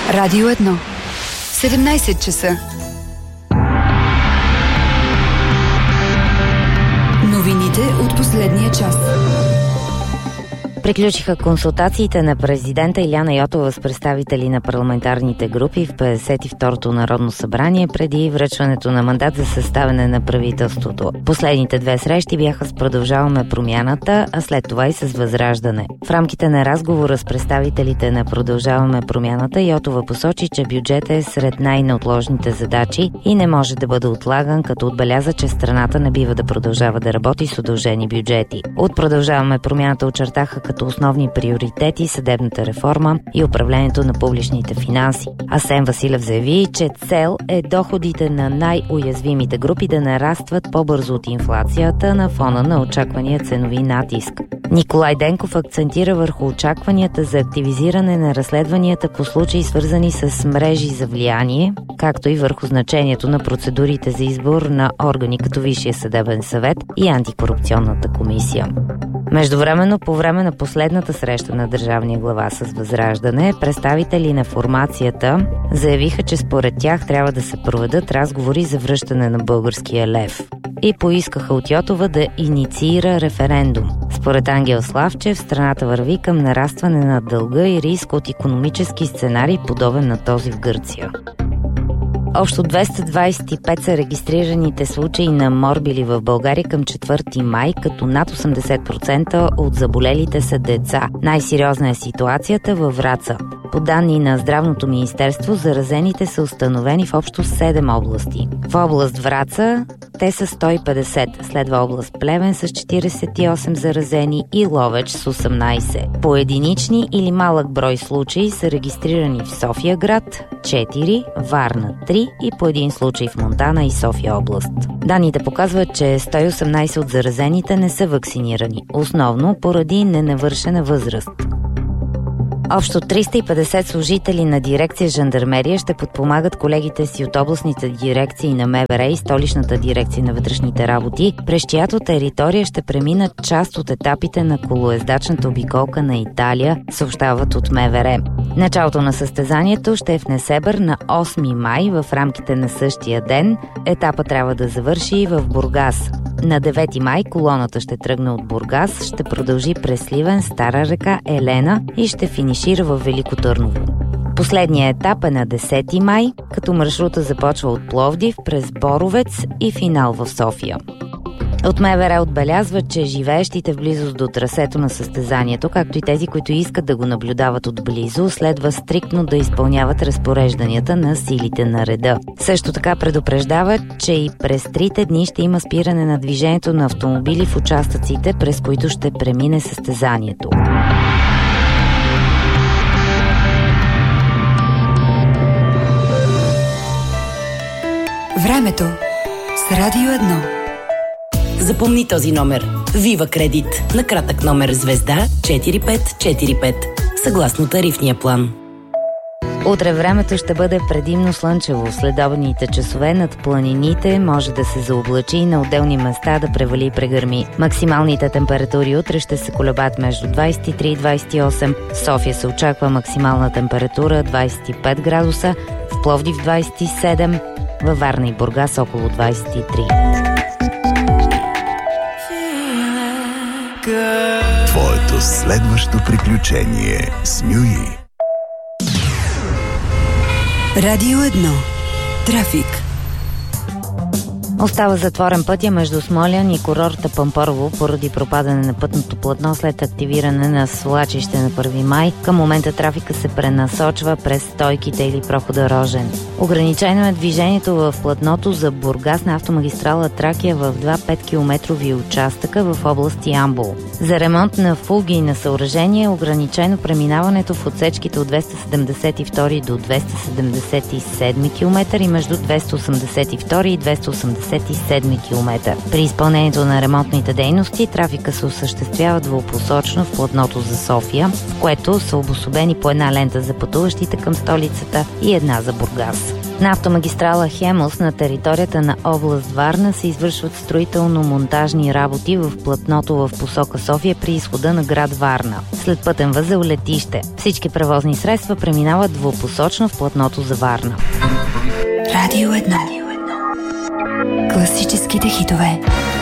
Радио 1. 17 часа. Новините от последния час. Приключиха консултациите на президента Илияна Йотова с представители на парламентарните групи в 52-то Народно събрание преди връчването на мандат за съставяне на правителството. Последните две срещи бяха с Продължаваме промяната, а след това и с Възраждане. В рамките на разговора с представителите на Продължаваме промяната, Йотова посочи, че бюджетът е сред най-неотложните задачи и не може да бъде отлаган, като отбеляза, че страната не бива да продължава да работи с удължени бюджети. От Продължаваме промяната очертаха като основни приоритети съдебната реформа и управлението на публичните финанси. Асен Василев заяви, че цел е доходите на най-уязвимите групи да нарастват по-бързо от инфлацията на фона на очаквания ценови натиск. Николай Денков акцентира върху очакванията за активизиране на разследванията по случаи, свързани с мрежи за влияние, както и върху значението на процедурите за избор на органи като Висшия съдебен съвет и Антикорупционната комисия. Междувременно, по време на последната среща на държавния глава с Възраждане, представители на формацията заявиха, че според тях трябва да се проведат разговори за връщане на българския лев и поискаха от Йотова да инициира референдум. Според Ангел Славчев, страната върви към нарастване на дълга и риск от икономически сценарий, подобен на този в Гърция. Общо 225 са регистрираните случаи на морбили в България към 4 май, като над 80% от заболелите са деца. Най-сериозна е ситуацията във Враца. По данни на Здравното министерство, заразените са установени в общо 7 области. В област Враца те са 150, следва област Плевен с 48 заразени и Ловеч с 18. По единични или малък брой случаи са регистрирани в София град 4, Варна 3 и по един случай в Монтана и София област. Данните показват, че 118 от заразените не са вакцинирани, основно поради ненавършена възраст. Общо 350 служители на дирекция Жандармерия ще подпомагат колегите си от областните дирекции на МВР и столичната дирекция на вътрешните работи, през чиято територия ще преминат част от етапите на колоездачната обиколка на Италия, съобщават от МВР. Началото на състезанието ще е в Несебър на 8 май в рамките на същия ден. Етапът трябва да завърши в Бургас. На 9 май колоната ще тръгне от Бургас, ще продължи през Сливен, Стара река, Елена и ще финишира в Велико Търново. Последният етап е на 10 май, като маршрута започва от Пловдив през Боровец и финал в София. От МВР отбелязват, че живеещите в близост до трасето на състезанието, както и тези, които искат да го наблюдават отблизо, следва стриктно да изпълняват разпорежданията на силите на реда. Също така предупреждават, че и през 3 дни ще има спиране на движението на автомобили в участъците, през които ще премине състезанието. Времето с Радио 1. Запомни този номер. Вива Кредит. На кратък номер звезда 4545. Съгласно тарифния план. Утре времето ще бъде предимно слънчево. Следобедните часове над планините може да се заоблачи и на отделни места да превали и прегърми. Максималните температури утре ще се колебат между 23 и 28. В София се очаква максимална температура 25 градуса, в Пловдив 27, във Варна и Бургас около 23. Твоето следващо приключение с Мюи. Радио 1. Трафик. Остава затворен пътя между Смолян и курорта Пампорово поради пропадане на пътното платно след активиране на свлачище на 1 май. Към момента трафика се пренасочва през стойките или прохода Рожен. Ограничено е движението в платното за Бургас на автомагистрала Тракия в 2 5-километрови участъка в област Ямбол. За ремонт на фуги и на съоръжение е ограничено преминаването в отсечките от 272 до 277 км и между 282 и 287 км. При изпълнението на ремонтните дейности трафика се осъществява двупосочно в платното за София, в което са обособени по една лента за пътуващите към столицата и една за Бургас. На автомагистрала Хемус на територията на област Варна се извършват строително-монтажни работи в платното в посока София при изхода на град Варна. След пътен възел летище. Всички превозни средства преминават двупосочно в платното за Варна. Радио 1. Класическите хитове.